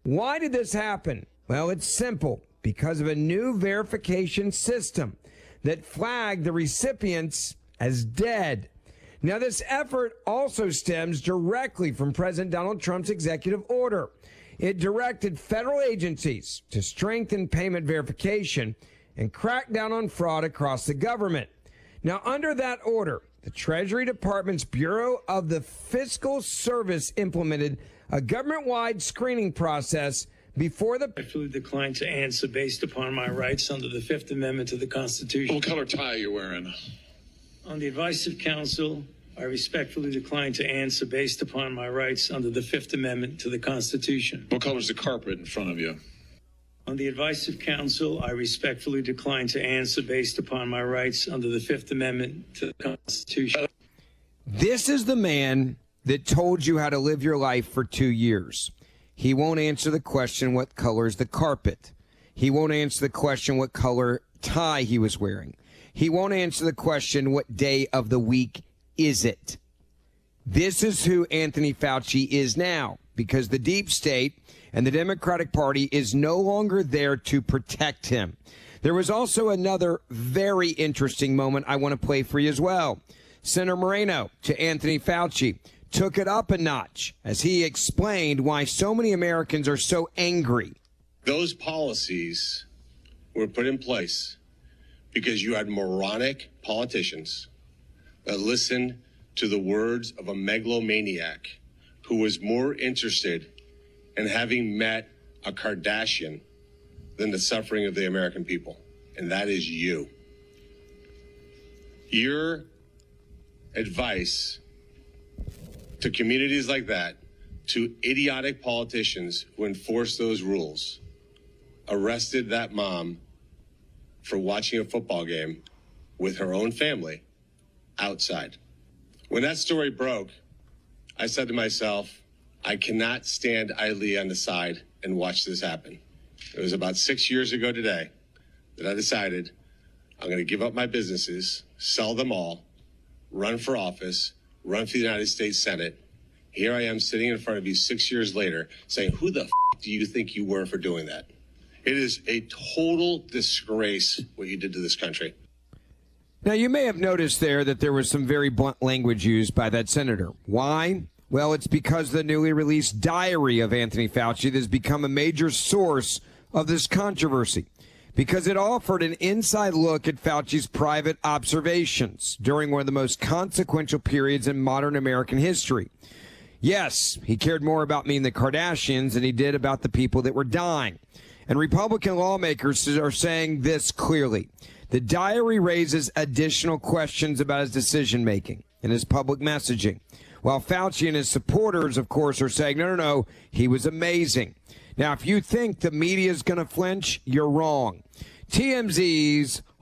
Why did this happen? Well, it's simple. Because of a new verification system that flagged the recipients as dead. Now, this effort also stems directly from President Donald Trump's executive order. It directed federal agencies to strengthen payment verification and crack down on fraud across the government. Now, under that order, the Treasury Department's Bureau of the Fiscal Service implemented a government-wide screening process before the... I respectfully decline to answer based upon my rights under the Fifth Amendment to the Constitution. What color tie are you wearing? On the advice of counsel, I respectfully decline to answer based upon my rights under the Fifth Amendment to the Constitution. What color is the carpet in front of you? On the advice of counsel, I respectfully decline to answer based upon my rights under the Fifth Amendment to the Constitution. This is the man that told you how to live your life for 2 years. He won't answer the question, what color is the carpet? He won't answer the question, what color tie he was wearing. He won't answer the question, what day of the week is it? This is who Anthony Fauci is now, because the deep state and the Democratic Party is no longer there to protect him. There was also another very interesting moment I want to play for you as well. Senator Moreno to Anthony Fauci took it up a notch as he explained why so many Americans are so angry. Those policies were put in place because you had moronic politicians that listened to the words of a megalomaniac who was more interested in having met a Kardashian than the suffering of the American people. And that is you. Your advice to communities like that, to idiotic politicians who enforce those rules, arrested that mom for watching a football game with her own family outside. When that story broke, I said to myself, I cannot stand idly on the side and watch this happen. It was about 6 years ago today that I decided I'm going to give up my businesses, sell them all, run for office, run for the United States Senate. Here I am sitting in front of you 6 years later saying, who the do you think you were for doing that? It is a total disgrace what you did to this country. Now, you may have noticed there that there was some very blunt language used by that senator. Why? Well, it's because the newly released diary of Anthony Fauci that has become a major source of this controversy, because it offered an inside look at Fauci's private observations during one of the most consequential periods in modern American history. Yes, he cared more about me and the Kardashians than he did about the people that were dying. And Republican lawmakers are saying this clearly. The diary raises additional questions about his decision-making and his public messaging, while Fauci and his supporters, of course, are saying, no, he was amazing. Now, if you think the media is going to flinch, you're wrong. TMZ's